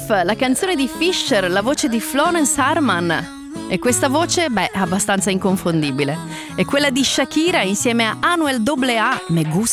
Life, la canzone di Fisher, la voce di Florence Harman. E questa voce, abbastanza inconfondibile. È quella di Shakira insieme a Anuel AA, Me Gusta.